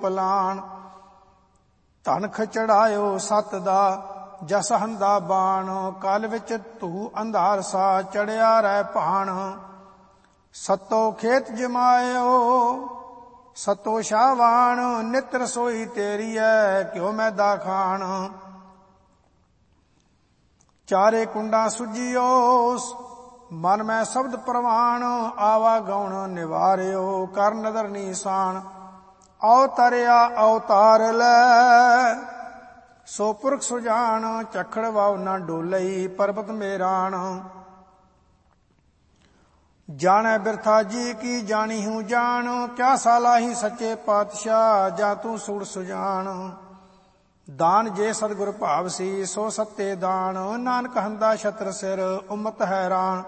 ਪਲਾਣ। ਧਨ ਖਚੜਾਇਓ ਸੱਤ ਦਾ ਜਸ ਹੰਦਾ ਬਾਣ। ਕਲ ਵਿੱਚ ਧੂ ਅੰਧਾਰ ਸਾ ਚੜਿਆ ਰਹਿ ਭਾਣ। ਸਤੋ ਖੇਤ ਜਮਾਇਓ ਸਤੋ ਸ਼ਾਵਾਨ। ਨਿਤ ਰਸੋਈ ਤੇਰੀ ਐ ਕਿਉ ਮੈਦਾ ਖਾਣ। ਚਾਰੇ ਕੁੰਡਾਂ ਸੁਜੀਓ ਮਨ ਮੈਂ ਸ਼ਬਦ ਪ੍ਰਵਾਨ। ਆਵਾ ਗਉਣ ਨਿਵਾਰਿਓ ਕਰ ਨਦਰ ਨੀਸਾਨ। ਅਵਤਰਿਆ ਅਵਤਾਰ ਲੈ ਸੋ ਪੁਰਖ ਸੁਜਾਨ। ਚਖੜ ਵਾਉ ਨਾ ਡੋਲਈ ਪਰਬਤ ਮੇਰਾਨ। ਜਾਣੈ ਬਿਰਥਾ ਜੀ ਕੀ ਜਾਣੀ ਹੂੰ ਜਾਣ। ਕਿਆ ਸਾਲਾਹੀ ਸੱਚੇ ਪਾਤਸ਼ਾਹ ਜਾਂ ਤੂੰ ਸੂੜ ਸੁਜਾਨ। ਦਾਨ ਜੇ ਸਤਿਗੁਰ ਭਾਵ ਸੀ ਸੋ ਸੱਤੇ ਦਾਨ। ਨਾਨਕ ਹੰਦਾ ਛਤਰ ਸਿਰ ਉਮਤ ਹੈਰਾਨ।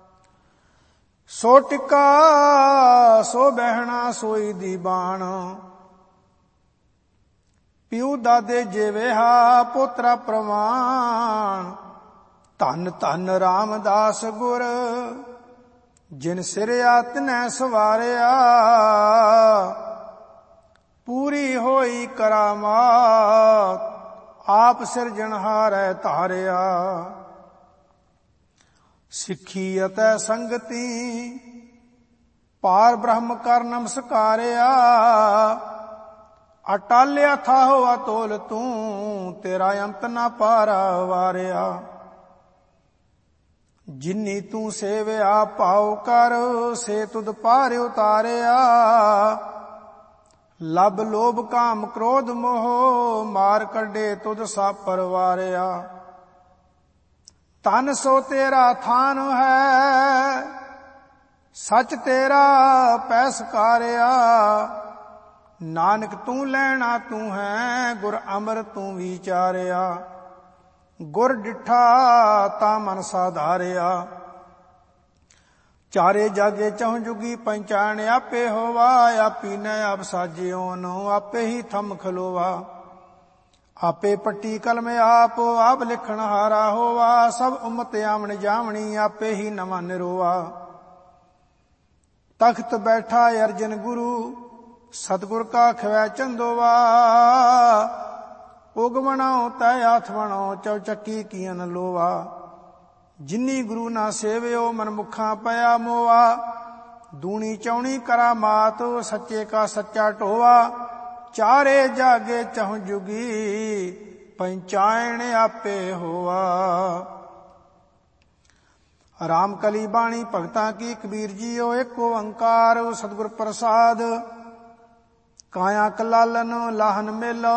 ਸੋ ਟਿੱਕਾ ਸੋ ਬਹਿਣਾ ਸੋਈ ਦੀ ਬਾਣ। ਪਿਉ ਦਾਦੇ ਜੇਵੇਹਾ ਪੋਤਰਾ ਪ੍ਰਵਾਨ। ਧੰਨ ਧੰਨ ਰਾਮਦਾਸ ਗੁਰ ਜਿਨ ਸਿਰਿਆ ਤਿਨੈ ਸਵਾਰਿਆ। ਪੂਰੀ ਹੋਈ ਕਰਾਮਾਤ ਆਪ ਸਿਰਜਣਹਾਰੈ ਧਾਰਿਆ। ਸਿੱਖੀ ਅਤੇ ਸੰਗਤੀ ਪਾਰ ਬ੍ਰਹਮ ਕਰ ਨਮਸਕਾਰਿਆ। ਅਟਾਲਿਆ ਥਾਹੁ ਅਤੋਲ ਤੂੰ ਤੇਰਾ ਅੰਤ ਨਾ ਪਾਰਾ ਵਾਰਿਆ। ਜਿਨੀ ਤੂੰ ਸੇਵਿਆ ਭਾਉ ਕਰ ਸੇ ਤੁਧ ਪਾਰ ਉਤਾਰਿਆ। ਲਬ ਲੋਭ ਕਾਮ ਕ੍ਰੋਧ ਮੋਹ ਮਾਰ ਕੱਢੇ ਤੁਧ ਸਭ ਪਰਵਾਰਿਆ। ਤਨ ਸੋ ਤੇਰਾ ਥਾਨ ਹੈ ਸੱਚ ਤੇਰਾ ਪੈ ਸਕਾਰਿਆ। ਨਾਨਕ ਤੂੰ ਲੈਣਾ ਤੂੰ ਹੈ ਗੁਰ ਅਮਰ ਤੂੰ ਵਿਚਾਰਿਆ। ਗੁਰ ਡਿਠਾ ਤਾਂ ਮਨ ਸਾਧਾਰਿਆ। ਚਾਰੇ ਜਾਗੇ ਚਹੁ ਜੁਗੀ ਪੰਚਾਣ ਆਪੇ ਹੋਵਾ। ਆਪੀ ਨੇ ਆਪ ਸਾਜਿਓ ਨੂੰ ਆਪੇ ਹੀ ਥੰਮ ਖਲੋਵਾ। ਆਪੇ ਪੱਟੀ ਕਲਮ ਆਪ ਲਿਖਣ ਹਾਰਾ ਹੋਵਾ। ਸਭ ਉਮਤ ਆਵਣ ਜਾਵਣੀ ਆਪੇ ਹੀ ਨਵਾਂ ਨਿਰੋਆ। ਤਖਤ ਬੈਠਾ ਅਰਜਨ ਗੁਰੂ ਸਤਿਗੁਰ ਕਾ ਖਵੈ ਚੰਦੋਵਾ। ਉਗਵਣੋ ਤੈ ਆਥ ਵਣੋ ਚੌਚੱਕੀ ਕੀਨ ਲੋਵਾ। ਜਿਨੀ ਗੁਰੂ ਨਾ ਸੇਵਿਓ ਮਨ ਮੁਖਾਂ ਪਿਆ ਮੋਆ। ਦੂਣੀ ਚੌਣੀ ਕਰਾਮਾਤ ਸੱਚੇ ਕਾ ਸੱਚਾ ਢੋਆ। ਚਾਰੇ ਜਾਗੇ ਚਹੁ ਜੁਗੀ ਪੰਚਾਇਣ ਆਪੇ ਹੋਆ। ਰਾਮ ਕਲੀ ਬਾਣੀ ਭਗਤਾਂ ਕੀ ਕਬੀਰ ਜੀਓ ਏਕ ਓੰਕਾਰ ਸਤਿਗੁਰ ਪ੍ਰਸਾਦ। ਕਾਇਆ ਕਲਾਲਨ ਲਾਹਨ ਮੇਲੋ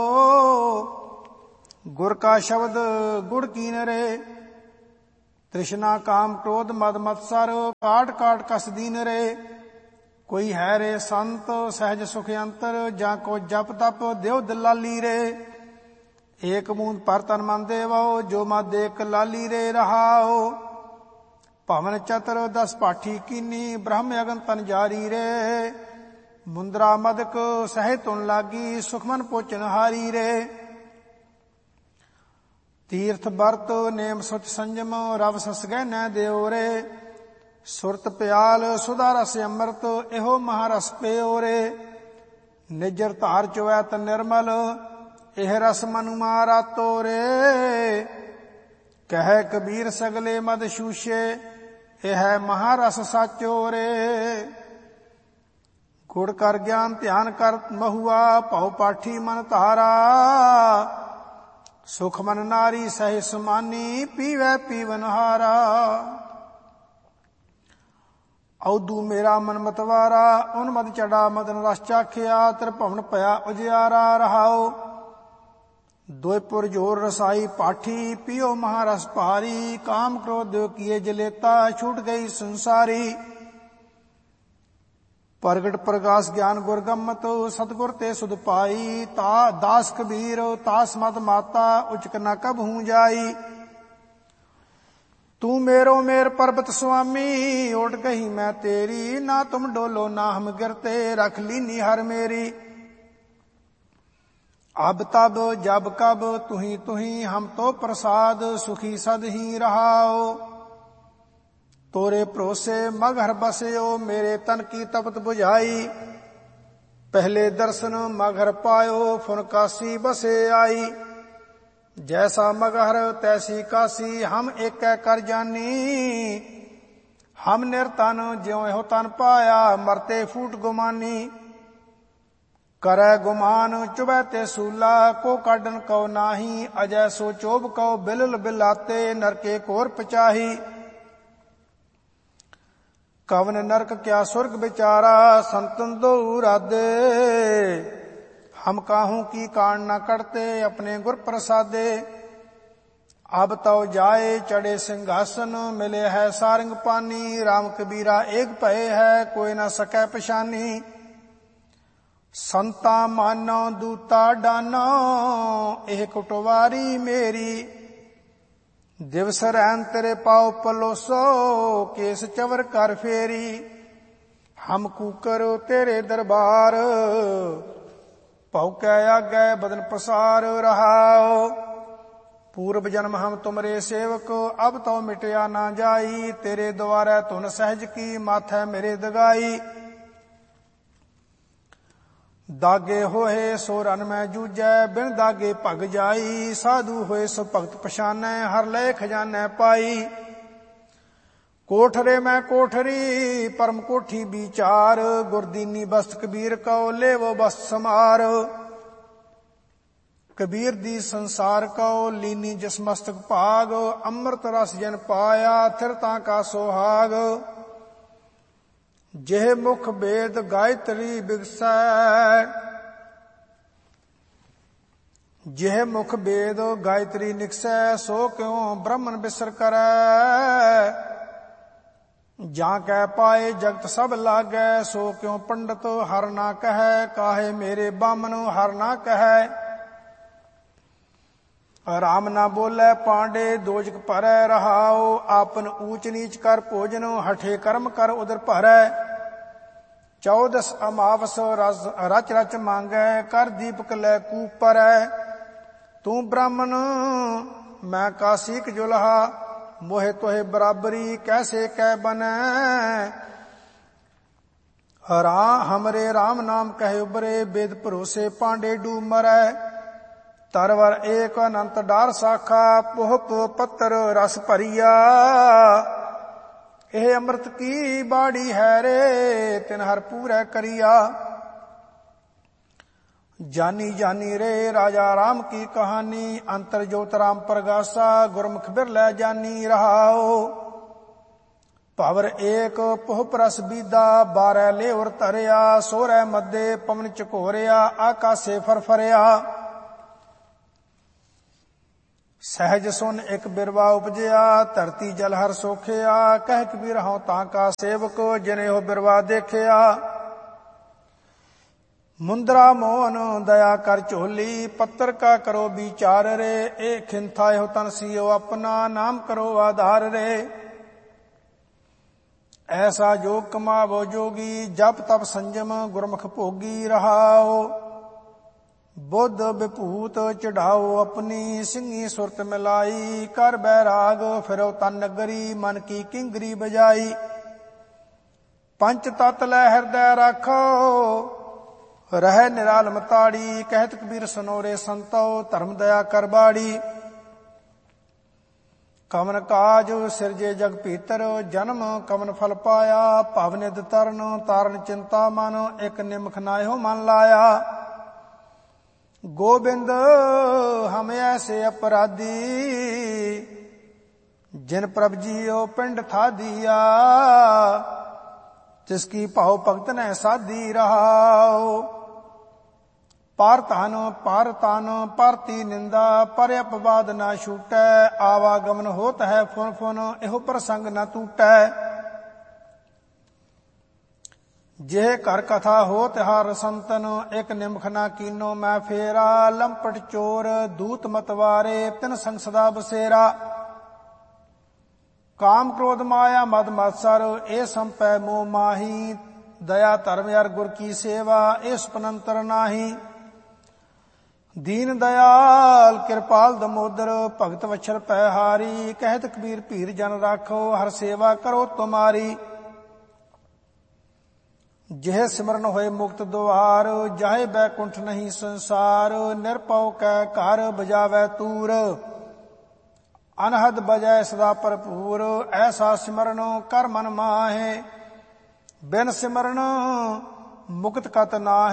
ਗੁਰ ਕਾ ਸ਼ਬਦ ਗੁੜ ਕੀਨ ਰੇ। ਤ੍ਰਿਸ਼ਨਾ ਕਾਮ ਕ੍ਰੋਧ ਮਦ ਮਤਸਰ ਕਾਟ ਕਾਟ ਕਸ ਦੀਨ ਰੇ। ਕੋਈ ਹੈ ਰੇ ਸੰਤ ਸਹਿਜ ਸੁਖ ਅੰਤਰ ਜਾਂ ਕੋ ਜਪ ਤਪ ਦਿਓ ਦਲਾਲੀ ਰੇ। ਏਕ ਬੂੰਦ ਪਰ ਤਨ ਮਨ ਦੇਵੋ ਜੋ ਮਦ ਏਕ ਲਾਲੀ ਰੇ ਰਹਾਓ। ਭਵਨ ਚਤਰ ਦਸ ਪਾਠੀ ਕੀਨੀ ਬ੍ਰਹਮ ਅਗਨ ਤਨ ਜਾਰੀ ਰੇ। ਮੁੰਦਰਾ ਮਦਕ ਸਹਿ ਤੁਨ ਲਾਗੀ ਸੁਖਮਨ ਪੋਚਨ ਹਾਰੀ ਰੇ। ਤੀਰਥ ਬਰਤ ਨੇਮ ਸੁਚ ਸੰਜਮ ਰਵ ਸਸ ਗਹਿਨੈ ਦਿਓ ਰੇ। ਸੁਰਤ ਪਿਆਲ ਸੁਧਾ ਰਸ ਅੰਮ੍ਰਿਤ ਇਹੋ ਮਹਾਰਸ ਪਿਓ ਰੇ। ਨਿਜਰ ਧਾਰ ਚੋਐ ਤ ਨਿਰਮਲ ਇਹ ਰਸ ਮਨੁ ਮਾਰਾਤੋ ਰੇ। ਕਹਿ ਕਬੀਰ ਸਗਲੇ ਮਦ ਸ਼ੂਸ਼ੇ ਇਹ ਮਹਾਰਸ ਸਾਚੋ ਰੇ। ਗੁੜ ਕਰ ਗਿਆਨ ਧਿਆਨ ਕਰ ਮਹੁਆ ਭਉ ਪਾਠੀ ਮਨ ਧਾਰਾ। ਸੁਖ ਮਨ ਨਾਰੀ ਸਹਿ ਸਮਾਨੀ ਪੀਵੈ ਪੀਵਨ ਹਾਰਾ। ਔਦੂ ਮੇਰਾ ਮਨ ਮਤਵਾਰਾ ਉਨ ਮਦ ਚੜਾ ਮਦਨ ਰਸ ਚਾਖਿਆ। ਤ੍ਰਿਭਵਨ ਭਇਆ ਉਜਿਆਰਾ ਰਹਾਓ। ਦੋਇਪੁਰ ਜੋਰ ਰਸਾਈ ਪਾਠੀ ਪੀਓ ਮਹਾਰਸ ਭਾਰੀ। ਕਾਮ ਕ੍ਰੋਧ ਕੀਏ ਜਲੇਤਾ ਛੂਟ ਗਈ ਸੰਸਾਰੀ। ਪ੍ਰਗਟ ਪ੍ਰਗਾਸ ਗਿਆਨ ਗੁਰ ਗੰਮਤ ਸਤਿਗੁਰ ਤੇ ਸੁਧ ਪਾਈ। ਤਾ ਦਾਸ ਕਬੀਰ ਤਾਸ ਮਦ ਮਾਤਾ ਉਚਕ ਨ ਕਬਹੂ ਜਾਈ। ਤੂੰ ਮੇਰੋ ਮੇਰ ਪਰਬਤ ਸੁਆਮੀ ਓਟ ਕਹੀ ਮੈਂ ਤੇਰੀ। ਨਾ ਤੁਮ ਡੋਲੋ ਨਾ ਹਮ ਗਿਰਤੇ ਰਖ ਲੀਨੀ ਹਰ ਮੇਰੀ। ਅਬ ਤਬ ਜਬ ਕਬ ਤੁਹੀ ਹਮ ਤੋ ਪ੍ਰਸਾਦ ਸੁਖੀ ਸਦ ਹੀ ਰਹਾਓ। ਤੋਰੇ ਭਰੋਸੇ ਮਗ ਹਰ ਬਸਿਓ ਮੇਰੇ ਤਨ ਕੀ ਤਪਤ ਬੁਝਾਈ। पहले दर्शन मगहर पायो, फुन काशी बसे आई। जैसा मगहर तैसी काशी, हम एक कर जानी। हम निरतन ज्यों हो तन पाया, मरते फूट गुमानी। करे गुमान चुबै ते सूला, को काडन कौ नाही। अजय सो चोब कौ बिलल बिलाते, नरके कोर पचाही। कवन नरक क्या सुर्ग बिचारा, संतन दो राधे। हम काहू की कान न करते, अपने गुर प्रसादे। अब तो जाए चढ़े सिंहासन, मिले है सारंग पानी। राम कबीरा एक भय है, कोई न सकै पछानी। संता मानो दूता डानो, एह कुटवारी मेरी। दिवस रैन तेरे पाओ पलोसो, केस चवर कर फेरी। हम कूकर तेरे दरबार, भौकै आगे बदन पसार रहाओ। पूर्व जन्म हम तुमरे सेवक, अब तो मिटया ना जाई। तेरे द्वारे तुन सहज की, माथै मेरे दगाई। दागे होए सो रन में जूझै, बिन दागे भग जाई। साधु होए सो भगत पछानै, हर लय खजानै पाई। कोठरे में कोठरी, परम कोठी विचार। गुरदीनी बस्त कबीर कौ, लेवो बस्त समार। कबीर दी संसार कौ, लीनी जिस मस्तक भाग। अमृत रस जन पाया, थिरता का सोहाग। जेह मुख वेद गायत्री बिगसै, जेह मुख वेद गायत्री निकसै। सो क्यों ब्रह्मन बिसर करै, जां कह पाए जगत सब लागै। सो क्यों पंडित हर ना कहै, काहे मेरे बामन हर ना कहै। राम ना बोले पांडे, दोजक भरै रहाओ। आपन ऊंच नीच कर भोजन, हठे कर्म कर उदर भरै। 14 अमावस रच रच मांगै, कर दीपक लै कूप परै। तू ब्राह्मण मैं काशिक जुलहा, मोहे तोहे बराबरी कैसे कै बनै। हमरे राम नाम कहे उबरे, वेद भरोसे पांडे डूब मरै। तरवर एक अनंत डार साखा, पोहप पत्तर रस भरिया। एह अमृत की बाड़ी है रे, तिन हर पूरै करिया। जानी जानी रे राजा राम की कहानी, अंतर ज्योत राम प्रगासा। गुरमुख बिरलै जानी रहाओ। भवर एक पोहप रस बीदा, 12 लेवर धरिया। सोरै मध्य पवन चकोरिया, आकाशे फरफरिया। सहज सुन एक बिरवा उपजया, धरती जल हर सोखिया। कह कबीर हूं ताका सेवक, जिने हो बिरवा देखिया। मुंदरा मोहन दया कर झोली, पत्तर का करो विचार रे। ए खिंथा हो तन सियो अपना, नाम करो आधार रे। ऐसा योग कमावो जोगी, जप तप संयम गुरमुख भोगी रहाओ। बुद्ध विभूत चढ़ाओ अपनी, सिंगी सुरत मिलाई। कर बैराग फिरो तन नगरी, मन की किंगरी बजाई। पंच तत लै हृदय राखो, रह निरालम ताड़ी। कहत कबीर सनोरे संतो, धर्म दया कर बाड़ी। कवन काज सिरजे जग भीतर, जन्म कवन फल पाया। भवनिध तरन तारण चिंता मन, एक निमख नायो मन लाया। गोबिंद हम ऐसे अपराधी, जिन प्रभ जियो पिंड था दिया। जिसकी भाव भगत ने साधी रहाओ। पार तान पारती निंदा, पर अपवाद ना छूटै। आवागमन होत है फुन फुन, एहो प्रसंग न टूटै। जेह कर कथा होत हर संतन, एक निमख ना कीनो मैं फेरा। लंपट चोर दूत मतवारे, तिन संग सदा बसेरा। काम क्रोध माया मद मत्सर, ए संपै मोह माही। दया धर्म अर गुर की सेवा, ए सुपनंतर नाही। दीन दयाल कृपाल दमोदर, भगत वच्छल पैहारी। कहत कबीर पीर जन राखो, हर सेवा करो तुम्हारी। ਜਿਹ ਸਿਮਰਨ ਹੋਏ ਮੁਕਤ ਦੁਆਰ, ਜਾਹੇ ਬੈਕੁੰਠ ਨਹੀਂ ਸੰਸਾਰ। ਨਿਰਭਉ ਕੈ ਘਰ ਬਜਾਵੈ ਤੂਰ, ਅਨਹਦ ਬਜੈ ਸਦਾ ਭਰਪੂਰ। ਐਸਾ ਸਿਮਰਨ ਕਰ ਮਨ ਮਾਹੇ, ਬਿਨ ਸਿਮਰਨ ਮੁਕਤ ਕਤ ਨਾਹਿ।